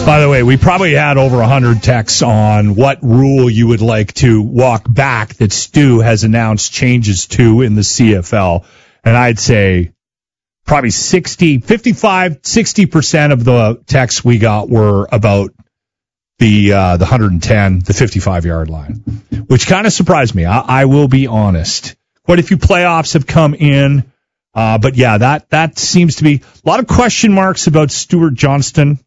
By the way, we probably had over 100 texts on what rule you would like to walk back that Stu has announced changes to in the CFL. And I'd say probably 60% of the texts we got were about the 110, the 55-yard line, which kind of surprised me. I will be honest. Quite a few playoffs have come in. But yeah, that seems to be a lot of question marks about Stuart Johnston.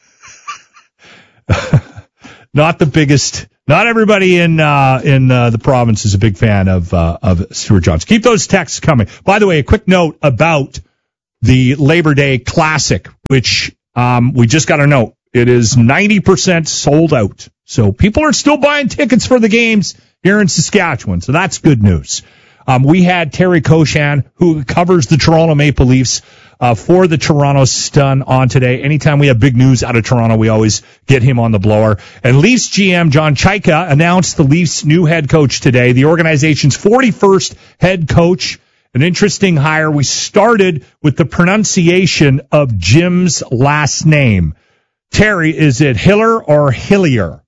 Not the biggest. Not everybody in the province is a big fan of Stuart Johnston. Keep those texts coming. By the way, a quick note about the Labor Day Classic, which we just got a note. It is 90% sold out. So people are still buying tickets for the games here in Saskatchewan. So that's good news. We had Terry Koshan, who covers the Toronto Maple Leafs for the Toronto Sun on today. Anytime we have big news out of Toronto, we always get him on the blower. And Leafs GM John Chayka announced the Leafs' new head coach today, the organization's 41st head coach. An interesting hire. We started with the pronunciation of Jim's last name. Terry, is it Hiller or Hillier?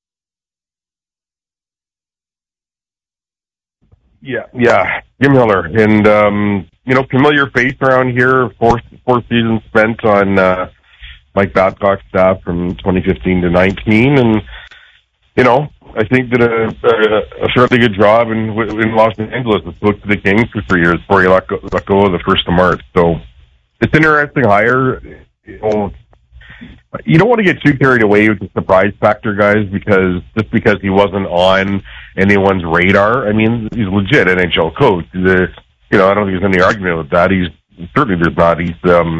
Yeah, Jim Hiller. And, familiar face around here, four seasons spent on Mike Babcock's staff from 2015 to 19. And, I think did a fairly good job in Los Angeles. Spoke to the Kings for 3 years before he let go the 1st of March. So it's an interesting hire. You don't want to get too carried away with the surprise factor, guys, because he wasn't on anyone's radar. I mean, he's a legit NHL coach. I don't think there's any argument with that. There's not. He's,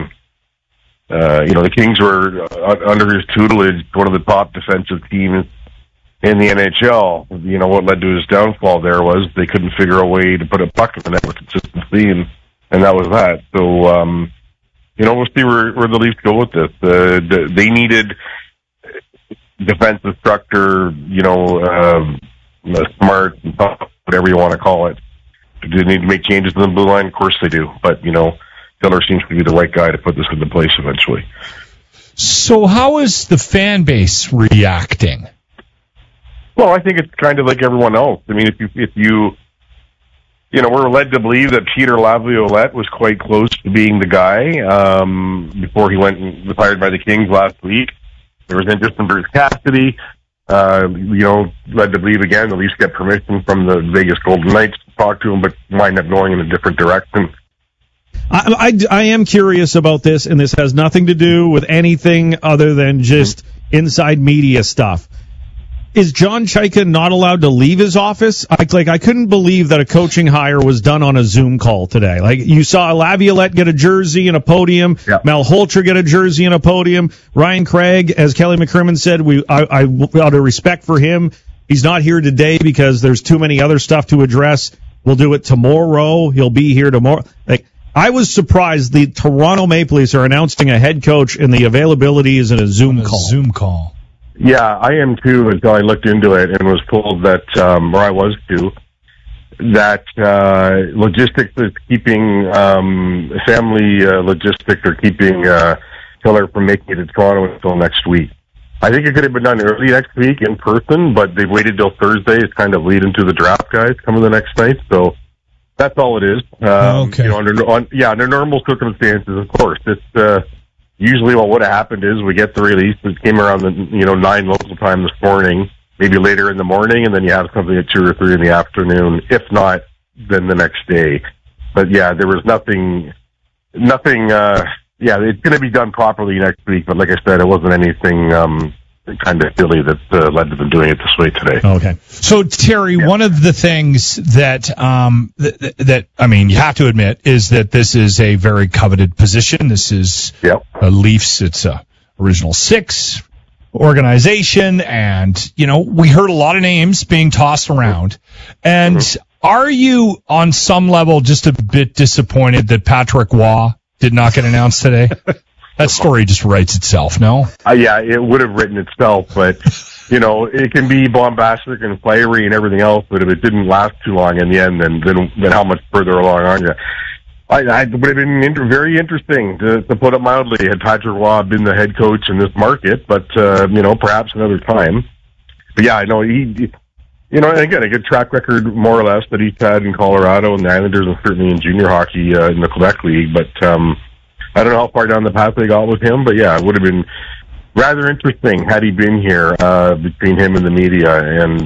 the Kings were under his tutelage, one of the top defensive teams in the NHL. What led to his downfall there was they couldn't figure a way to put a puck in the net with consistency, and that was that. So, we'll see where the Leafs go with this. They needed defensive structure, smart, whatever you want to call it. Do they need to make changes in the blue line? Of course they do. But, Tiller seems to be the right guy to put this into place eventually. So how is the fan base reacting? Well, I think it's kind of like everyone else. I mean, if you we're led to believe that Peter Laviolette was quite close to being the guy before he went and was hired by the Kings last week. There was interest in Bruce Cassidy. Led to believe again the Leafs get permission from the Vegas Golden Knights to talk to him, but wind up going in a different direction. I am curious about this, and this has nothing to do with anything other than just inside media stuff. Is John Chayka not allowed to leave his office? I couldn't believe that a coaching hire was done on a Zoom call today. Like, you saw Laviolette get a jersey and a podium. Yep. Malhotra get a jersey and a podium. Ryan Craig, as Kelly McCrimmon said, out of respect for him, he's not here today because there's too many other stuff to address. We'll do it tomorrow. He'll be here tomorrow. I was surprised the Toronto Maple Leafs are announcing a head coach and the availability is in a Zoom call. Yeah, I am too, until I looked into it and was told that, or I was too, that logistics is keeping, family logistics are keeping Tiller from making it to Toronto until next week. I think it could have been done early next week in person, but they've waited till Thursday. It's kind of leading to the draft guys coming the next night, so that's all it is. Okay. Under normal circumstances, of course. It's, usually what would have happened is we get the release. It came around 9 local time this morning, maybe later in the morning, and then you have something at 2 or 3 in the afternoon. If not, then the next day. But yeah, there was nothing, it's going to be done properly next week. But like I said, it wasn't anything, kind of silly that led to them doing it this way today. Okay. So Terry, one of the things that you have to admit is that this is a very coveted position. This is Leafs. It's a original 6 organization, and we heard a lot of names being tossed around. And are you on some level just a bit disappointed that Patrick Waugh did not get announced today? That story just writes itself, no? Yeah, it would have written itself, but, it can be bombastic and fiery and everything else, but if it didn't last too long in the end, then how much further along are you? I would have been very interesting, to put it mildly, had Patrick Roy been the head coach in this market, but, perhaps another time. But yeah, I know he, and again, a good track record, more or less, that he's had in Colorado and the Islanders and certainly in junior hockey in the Quebec League. But I don't know how far down the path they got with him, but yeah, it would have been rather interesting had he been here between him and the media. And,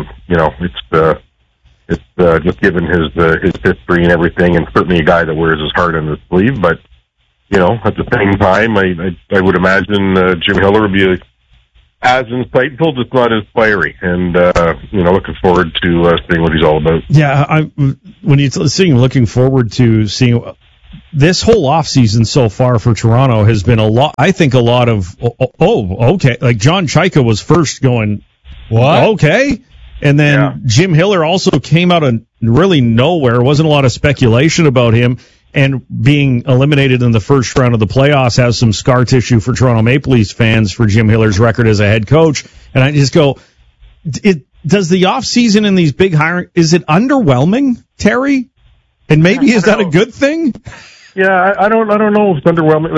it's just given his history and everything, and certainly a guy that wears his heart on his sleeve. But, at the same time, I would imagine Jim Hiller would be as insightful, just not as fiery. And, looking forward to seeing what he's all about. Yeah, when you're looking forward to seeing this whole offseason so far for Toronto has been a lot of, okay. Like John Chayka was first going, what? Okay. And then Jim Hiller also came out of really nowhere. Wasn't a lot of speculation about him, and being eliminated in the first round of the playoffs has some scar tissue for Toronto Maple Leafs fans for Jim Hiller's record as a head coach. And I just go, does the offseason in these big hiring, is it underwhelming, Terry? And maybe is that a good thing? Yeah, I don't know if it's underwhelming.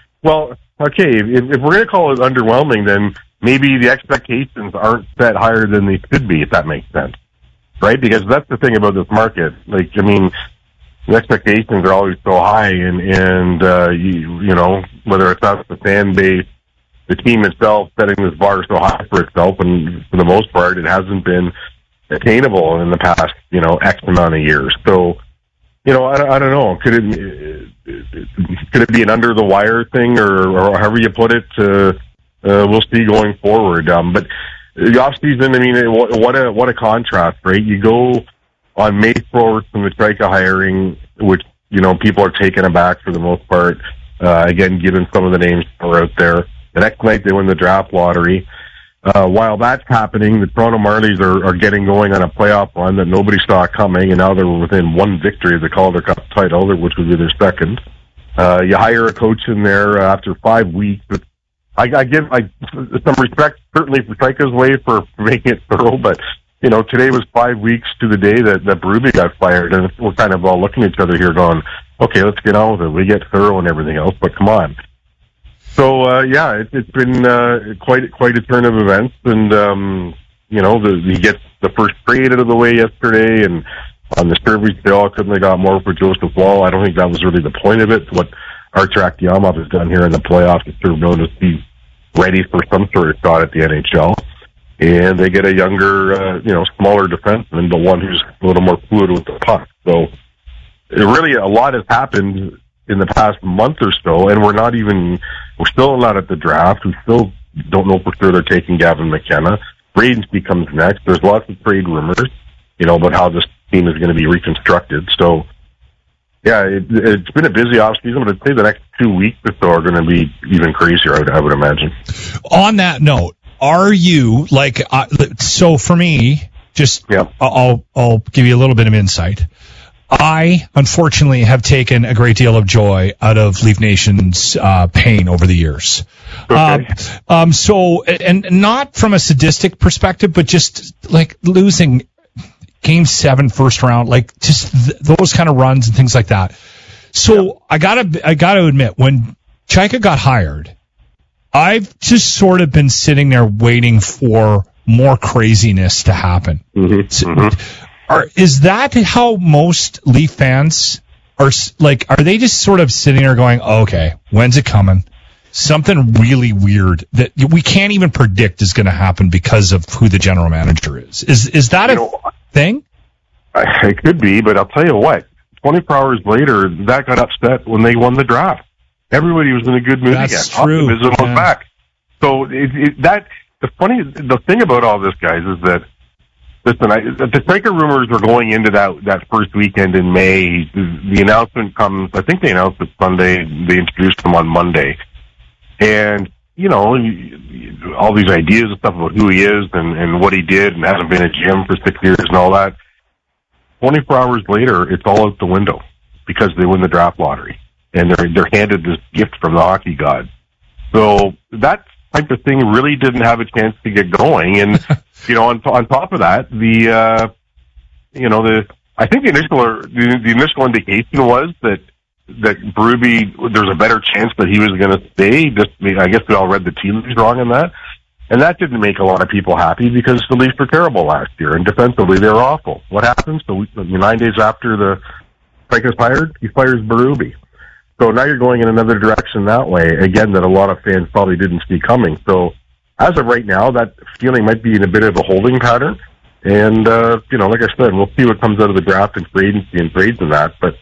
If we're going to call it underwhelming, then maybe the expectations aren't set higher than they should be, if that makes sense. Right? Because that's the thing about this market. The expectations are always so high, and whether it's us, the fan base, the team itself setting this bar so high for itself, and for the most part, it hasn't been attainable in the past, X amount of years. So, I don't know. Could it be an under the wire thing, or however you put it? We'll see going forward. But the off season, what a contrast, right? You go on May 4th from the Chayka hiring, which people are taken aback for the most part. Again, given some of the names that are out there. The next night they win the draft lottery. While that's happening, the Toronto Marlies are getting going on a playoff run that nobody saw coming, and now they're within one victory of the Calder Cup title, which would be their second. You hire a coach in there after 5 weeks. I give some respect certainly for Chayka's way for making it thorough, but today was 5 weeks to the day that Berube got fired, and we're kind of all looking at each other here going, okay, let's get on with it. We get thorough and everything else, but come on. So, it's been quite a turn of events, and, he gets the first trade out of the way yesterday, and on the service, they all couldn't have got more for Joseph Woll. I don't think that was really the point of it. What Archer Akiyamov has done here in the playoffs is sort of notice he's ready for some sort of shot at the NHL. And they get a younger, smaller defenseman, but one who's a little more fluid with the puck. So, really a lot has happened in the past month or so, and we're still not at the draft. We still don't know for sure they're taking Gavin McKenna. Bradenski comes next. There's lots of trade rumors, about how this team is going to be reconstructed. So, yeah, it's been a busy offseason, but I'd say the next 2 weeks or so are going to be even crazier, I would imagine. On that note, are you, so for me, I'll give you a little bit of insight. I, unfortunately, have taken a great deal of joy out of Leaf Nation's pain over the years. Okay. So, and not from a sadistic perspective, but just losing Game 7 first round, those kind of runs and things like that. So I gotta admit, when Chayka got hired, I've just sort of been sitting there waiting for more craziness to happen. Mm-hmm. Is that how most Leaf fans are they just sort of sitting there going, okay, when's it coming? Something really weird that we can't even predict is going to happen because of who the general manager is. Is that a thing? It could be, but I'll tell you what, 24 hours later, that got upset when they won the draft. Everybody was in a good mood again. That's true. Optimism was back. So the thing about all this, guys, is that, listen, the Chayka rumors are going into that first weekend in May. The announcement comes, I think they announced it Sunday. They introduced him on Monday. And, all these ideas and stuff about who he is and what he did and hasn't been at gym for 6 years and all that. 24 hours later, it's all out the window because they win the draft lottery. And they're handed this gift from the hockey god. So that type of thing really didn't have a chance to get going. And, on top of that, I think the initial indication was that that Berube, there's a better chance that he was going to stay. I guess we all read the tea leaves wrong in that. And that didn't make a lot of people happy because the Leafs were terrible last year, and defensively they were awful. What happens? So 9 days after the Pike is hired, he fires Berube. So now you're going in another direction that way, again, that a lot of fans probably didn't see coming. So as of right now, that feeling might be in a bit of a holding pattern. And, like I said, we'll see what comes out of the draft and free agency and trades and that. But,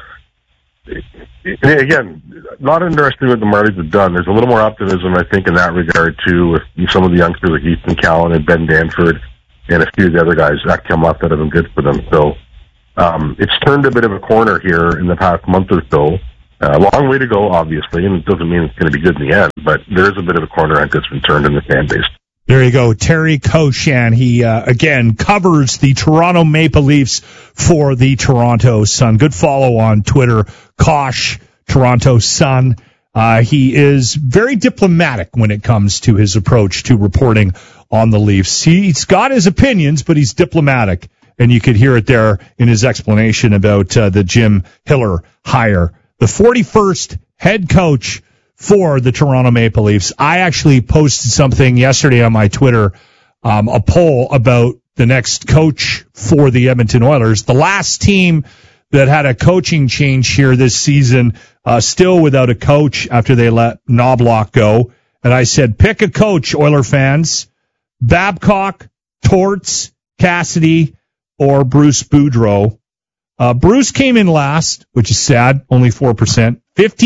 again, not interested in what the Marlies have done. There's a little more optimism, I think, in that regard, too, with some of the youngsters like Easton Callan and Ben Danford and a few of the other guys that come off that have been good for them. So it's turned a bit of a corner here in the past month or so. A long way to go, obviously, and it doesn't mean it's going to be good in the end, but there is a bit of a corner I think that's been turned in the fan base. There you go, Terry Koshan. He, again, covers the Toronto Maple Leafs for the Toronto Sun. Good follow on Twitter, Kosh, Toronto Sun. He is very diplomatic when it comes to his approach to reporting on the Leafs. He's got his opinions, but he's diplomatic, and you could hear it there in his explanation about the Jim Hiller hire. The 41st head coach for the Toronto Maple Leafs. I actually posted something yesterday on my Twitter, a poll about the next coach for the Edmonton Oilers. The last team that had a coaching change here this season, still without a coach after they let Knobloch go. And I said, pick a coach, Oiler fans. Babcock, Torts, Cassidy, or Bruce Boudreau. Bruce came in last, which is sad, only 4%.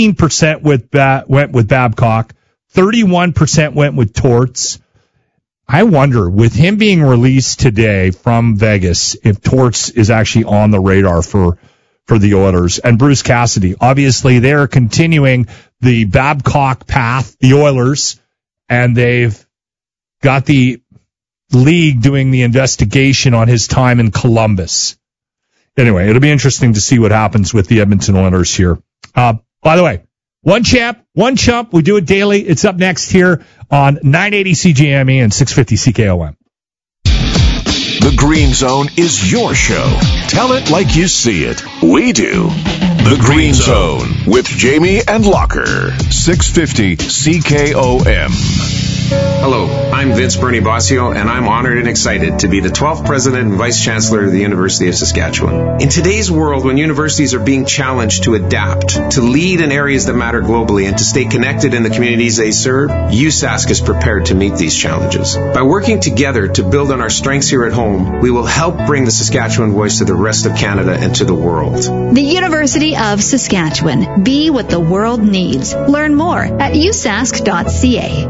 15% went with Babcock. 31% went with Torts. I wonder, with him being released today from Vegas, if Torts is actually on the radar for the Oilers. And Bruce Cassidy, obviously they're continuing the Babcock path, the Oilers, and they've got the league doing the investigation on his time in Columbus. Anyway, it'll be interesting to see what happens with the Edmonton Oilers here. By the way, one champ, one chump. We do it daily. It's up next here on 980 CJME and 650 CKOM. The Green Zone is your show. Tell it like you see it. We do. The Green Zone with Jamie and Locker. 650 CKOM. Hello, I'm Vince Bernie Bossio, and I'm honored and excited to be the 12th President and Vice Chancellor of the University of Saskatchewan. In today's world, when universities are being challenged to adapt, to lead in areas that matter globally, and to stay connected in the communities they serve, USask is prepared to meet these challenges. By working together to build on our strengths here at home, we will help bring the Saskatchewan voice to the rest of Canada and to the world. The University of Saskatchewan. Be what the world needs. Learn more at usask.ca.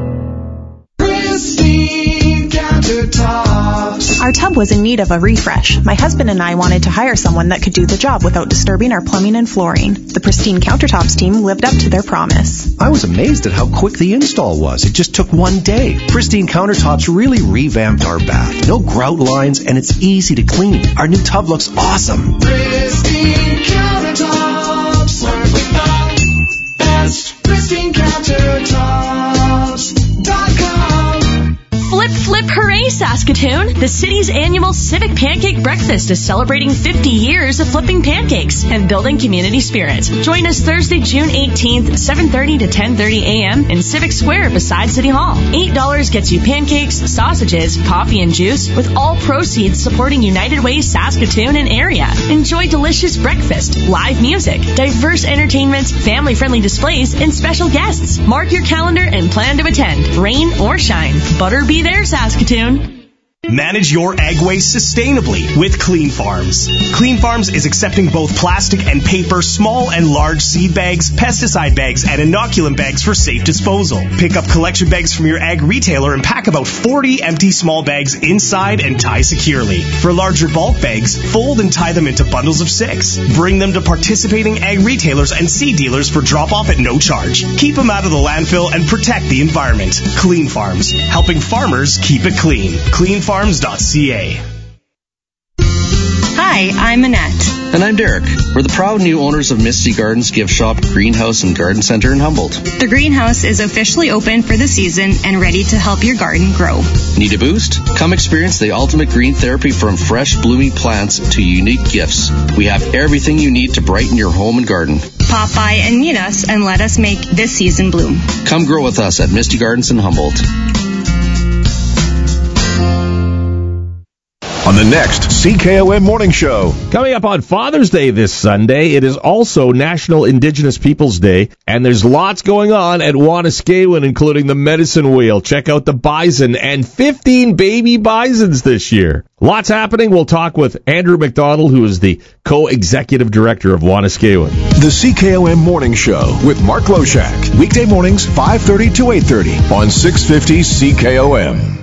Our tub was in need of a refresh. My husband and I wanted to hire someone that could do the job without disturbing our plumbing and flooring. The Pristine Countertops team lived up to their promise. I was amazed at how quick the install was. It just took one day. Pristine Countertops really revamped our bath. No grout lines, and it's easy to clean. Our new tub looks awesome. Pristine Countertops. Work with the best. Pristine Countertops.com. Flip, flip, hooray, Saskatoon! The city's annual Civic Pancake Breakfast is celebrating 50 years of flipping pancakes and building community spirit. Join us Thursday, June 18th, 7:30 to 10:30 a.m. in Civic Square beside City Hall. $8 gets you pancakes, sausages, coffee, and juice, with all proceeds supporting United Way Saskatoon and area. Enjoy delicious breakfast, live music, diverse entertainment, family-friendly displays, and special guests. Mark your calendar and plan to attend, rain or shine. Butter be there, Saskatoon. Manage your ag waste sustainably with Clean Farms. Clean Farms is accepting both plastic and paper, small and large seed bags, pesticide bags, and inoculant bags for safe disposal. Pick up collection bags from your ag retailer and pack about 40 empty small bags inside and tie securely. For larger bulk bags, fold and tie them into bundles of 6. Bring them to participating ag retailers and seed dealers for drop-off at no charge. Keep them out of the landfill and protect the environment. Clean Farms, helping farmers keep it clean. CleanFarms.ca. Hi, I'm Annette. And I'm Derek. We're the proud new owners of Misty Gardens Gift Shop, Greenhouse, and Garden Center in Humboldt. The greenhouse is officially open for the season and ready to help your garden grow. Need a boost? Come experience the ultimate green therapy, from fresh blooming plants to unique gifts. We have everything you need to brighten your home and garden. Pop by and meet us and let us make this season bloom. Come grow with us at Misty Gardens in Humboldt. On the next CKOM Morning Show. Coming up on Father's Day this Sunday, it is also National Indigenous Peoples Day, and there's lots going on at Wanuskewin, including the Medicine Wheel. Check out the bison and 15 baby bisons this year. Lots happening. We'll talk with Andrew McDonald, who is the co-executive director of Wanuskewin. The CKOM Morning Show with Mark Loshak. Weekday mornings, 5:30 to 8:30 on 650 CKOM.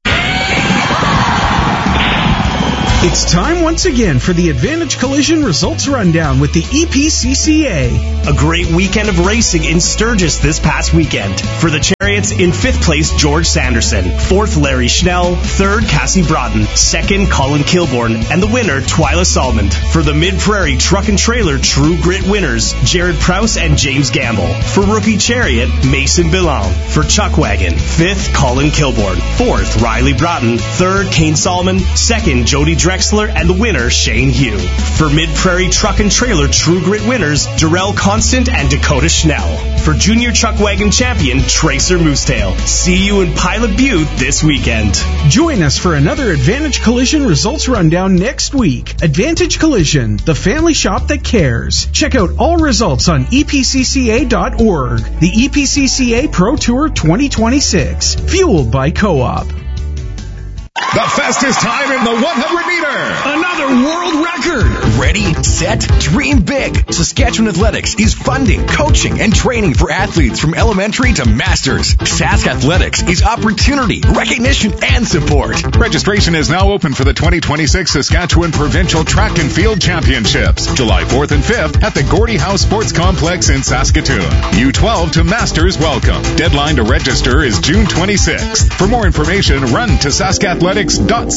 It's time once again for the Advantage Collision Results Rundown with the EPCCA. A great weekend of racing in Sturgis this past weekend. For the Chariots, in 5th place, George Sanderson. 4th, Larry Schnell. 3rd, Cassie Broughton. 2nd, Colin Kilborn. And the winner, Twyla Salmond. For the Mid-Prairie Truck and Trailer True Grit winners, Jared Prowse and James Gamble. For Rookie Chariot, Mason Bilal. For Chuckwagon, 5th, Colin Kilborn. 4th, Riley Broughton. 3rd, Kane Solomon. 2nd, Jody Drexler, and the winner, Shane Hugh. For Mid-Prairie Truck and Trailer True Grit winners, Darrell Constant and Dakota Schnell. For Junior Chuckwagon Champion, Tracer Moosetail. See you in Pilot Butte this weekend. Join us for another Advantage Collision Results Rundown next week. Advantage Collision, the family shop that cares. Check out all results on epcca.org. The EPCCA Pro Tour 2026, fueled by Co-op. The fastest time in the 100-meter. Another world record. Ready, set, dream big. Saskatchewan Athletics is funding, coaching, and training for athletes from elementary to masters. Sask Athletics is opportunity, recognition, and support. Registration is now open for the 2026 Saskatchewan Provincial Track and Field Championships, July 4th and 5th at the Gordie House Sports Complex in Saskatoon. U12 to Masters welcome. Deadline to register is June 26th. For more information, run to saskathletics.ca.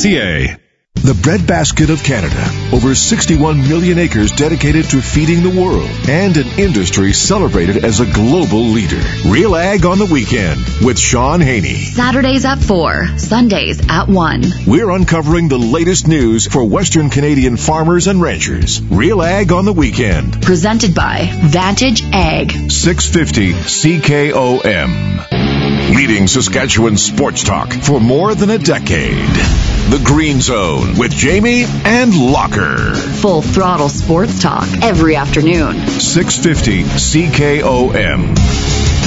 The breadbasket of Canada. Over 61 million acres dedicated to feeding the world, and an industry celebrated as a global leader. Real Ag on the Weekend with Sean Haney. Saturdays at 4, Sundays at 1. We're uncovering the latest news for Western Canadian farmers and ranchers. Real Ag on the Weekend. Presented by Vantage Ag. 650 CKOM. Leading Saskatchewan sports talk for more than a decade. The Green Zone with Jamie and Locker. Full throttle sports talk every afternoon. 650 CKOM.